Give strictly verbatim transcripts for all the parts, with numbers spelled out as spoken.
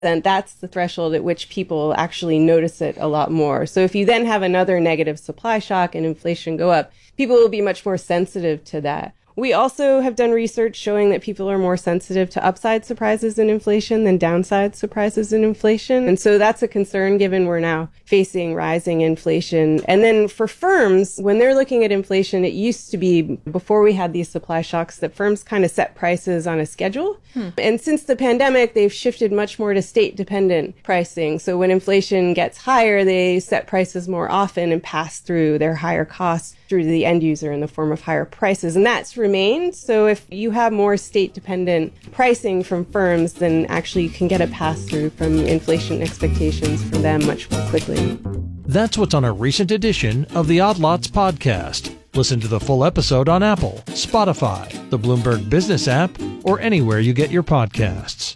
then that's the threshold at which people actually notice it a lot more. So if you then have another negative supply shock and inflation go up, people will be much more sensitive to that. We also have done research showing that people are more sensitive to upside surprises in inflation than downside surprises in inflation. And so that's a concern given we're now facing rising inflation. And then for firms, when they're looking at inflation, it used to be before we had these supply shocks that firms kind of set prices on a schedule. Hmm. And since the pandemic, they've shifted much more to state dependent pricing. So when inflation gets higher, they set prices more often and pass through their higher costs through to the end user in the form of higher prices. And that's remained. So if you have more state-dependent pricing from firms, then actually you can get a pass-through from inflation expectations from them much more quickly. That's what's on a recent edition of the Odd Lots podcast. Listen to the full episode on Apple, Spotify, the Bloomberg Business app, or anywhere you get your podcasts.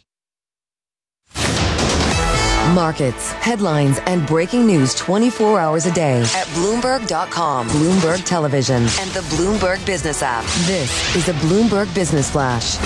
Markets, headlines, and breaking news twenty-four hours a day at Bloomberg dot com, Bloomberg Television, and the Bloomberg Business app. This is the Bloomberg Business Flash.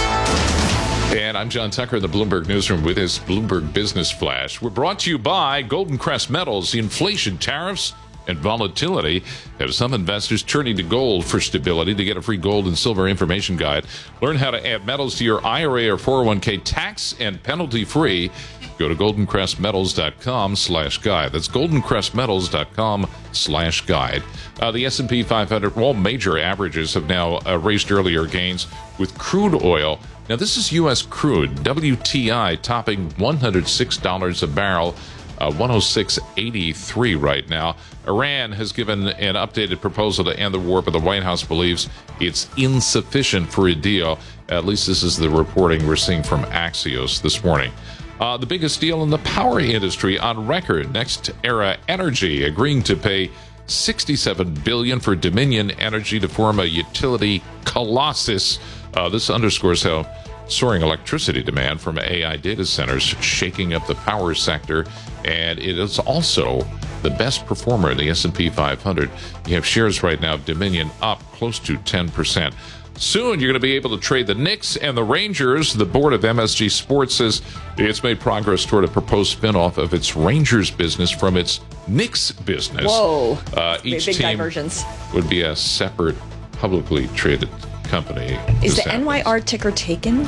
And I'm John Tucker in the Bloomberg Newsroom with his Bloomberg Business Flash. We're brought to you by Golden Crest Metals. Inflation, tariffs, and volatility have some investors turning to gold for stability. To get a free gold and silver information guide, learn how to add metals to your I R A or four oh one k tax and penalty free. Go to golden crest metals dot com slash guide. That's golden crest metals dot com slash guide. Uh, the S and P five hundred, all major averages have now uh, raised earlier gains with crude oil. Now, this is U S crude. W T I topping one hundred six dollars a barrel, uh, one oh six eighty-three right now. Iran has given an updated proposal to end the war, but the White House believes it's insufficient for a deal. At least this is the reporting we're seeing from Axios this morning. Uh, the biggest deal in the power industry on record. NextEra Energy agreeing to pay sixty-seven billion dollars for Dominion Energy to form a utility colossus. Uh, this underscores how soaring electricity demand from A I data centers shaking up the power sector, and it is also the best performer in the S and P five hundred. You have shares right now of Dominion up close to ten percent. Soon, you're going to be able to trade the Knicks and the Rangers. The board of M S G Sports says it's made progress toward a proposed spinoff of its Rangers business from its Knicks business. Whoa. Uh, each big team divergence. would be a separate, publicly traded company. Is the happens. N Y R ticker taken?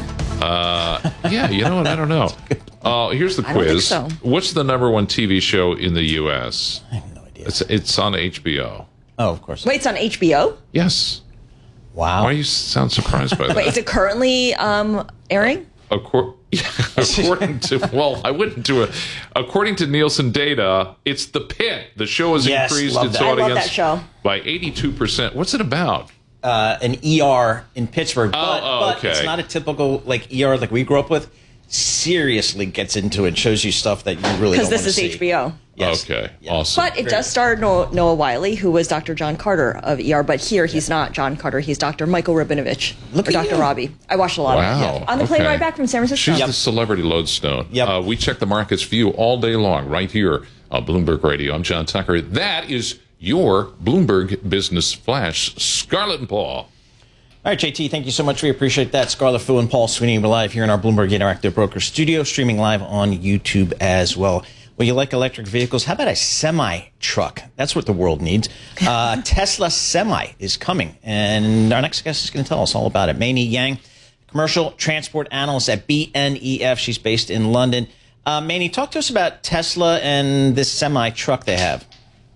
Uh, yeah, you know what? I don't know. Uh, here's the quiz. I don't think so. What's the number one T V show in the U S? I have no idea. It's, it's on H B O. Oh, of course. Wait, it's on H B O? Yes. Wow. Why do you sound surprised by that? Wait, is it currently um, airing? Accor- yeah, according to, well, I wouldn't do it. According to Nielsen data, it's The Pit. The show has Yes, increased love its that. I love audience that show. by eighty-two percent. What's it about? Uh, an E R in Pittsburgh, but, Oh, oh, but okay. it's not a typical like E R like we grew up with. Seriously gets into it, shows you stuff that you really don't Because this want is to see. H B O. Yes. Okay, Yeah. awesome. But it does star Noah, Noah Wiley, who was Doctor John Carter of E R. But here, he's not John Carter. He's Doctor Michael Rabinovich. Look or at Doctor you. Robbie. I watched a lot Wow. of it. On the plane okay. ride back from San Francisco. She's Yep. the celebrity lodestone. Yep. Uh, we check the markets for you all day long right here on Bloomberg Radio. I'm John Tucker. That is your Bloomberg Business Flash. Scarlett and Paul. All right, J T, thank you so much. We appreciate that. Scarlett Fu and Paul Sweeney, we're live here in our Bloomberg Interactive Broker studio, streaming live on YouTube as well. Well, you like electric vehicles? How about a semi-truck? That's what the world needs. Uh, Tesla Semi is coming, and our next guest is going to tell us all about it. Mei-Ni Yang, commercial transport analyst at B N E F. She's based in London. Uh, Mei-Ni, talk to us about Tesla and this semi-truck they have.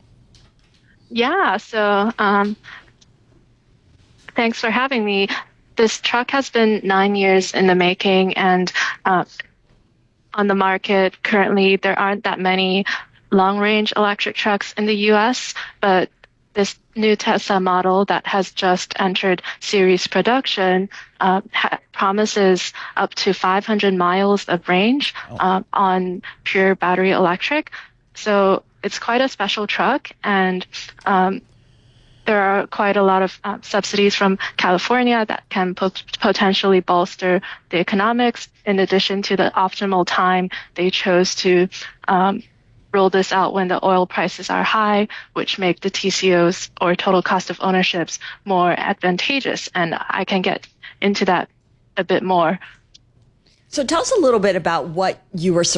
Yeah, so um, thanks for having me. This truck has been nine years in the making, and uh, on the market currently there aren't that many long-range electric trucks in the U S, but this new Tesla model that has just entered series production uh, ha- promises up to five hundred miles of range uh, on pure battery electric. So it's quite a special truck, and um, there are quite a lot of uh, subsidies from California that can pot- potentially bolster the economics, in addition to the optimal time they chose to um, roll this out when the oil prices are high, which make the T C Os, or total cost of ownerships, more advantageous. And I can get into that a bit more. So tell us a little bit about what you were